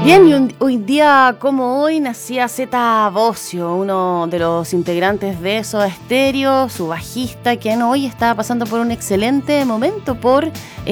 Bien, y un día como hoy nacía Zeta Bosio, uno de los integrantes de Soda Stereo, su bajista, quien hoy está pasando por un excelente momento por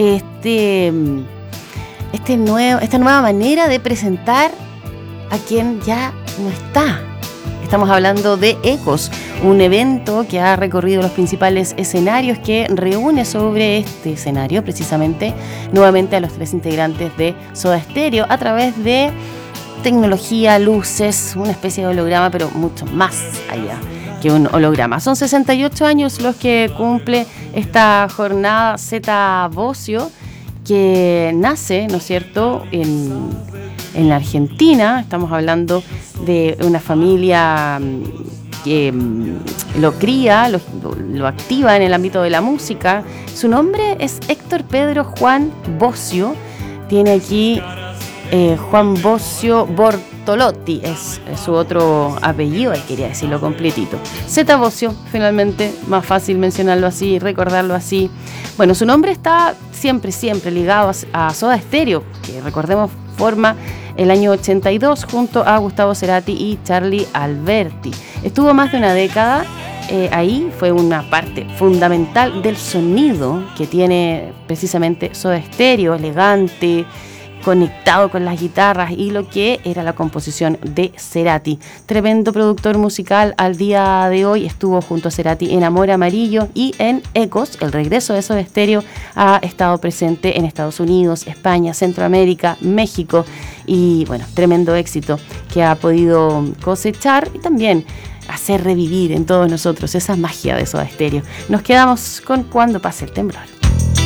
esta nueva manera de presentar a quien ya no está. Estamos hablando de Ecos, un evento que ha recorrido los principales escenarios, que reúne sobre este escenario precisamente nuevamente a los tres integrantes de Soda Stereo a través de tecnología, luces, una especie de holograma, pero mucho más allá que un holograma. Son 68 años los que cumple esta jornada Zeta Bosio, que nace, ¿no es cierto?, en la Argentina. Estamos hablando de una familia que lo cría, lo activa en el ámbito de la música. Su nombre es Héctor Pedro Juan Bosio. Tiene aquí Juan Bosio Bortolotti, es su otro apellido, quería decirlo completito. Zeta Bosio, finalmente, más fácil mencionarlo así, recordarlo así. Bueno, su nombre está siempre ligado a Soda Stereo, que recordemos forma el año 82 junto a Gustavo Cerati y Charly Alberti. Estuvo más de una década ahí, fue una parte fundamental del sonido que tiene precisamente Soda Stereo, elegante, conectado con las guitarras y lo que era la composición de Cerati. Tremendo productor musical al día de hoy. Estuvo junto a Cerati en Amor Amarillo y en Ecos. El regreso de Soda Stereo ha estado presente en Estados Unidos, España, Centroamérica, México, y bueno, tremendo éxito que ha podido cosechar y también hacer revivir en todos nosotros esa magia de Soda Stereo. Nos quedamos con Cuando pase el temblor.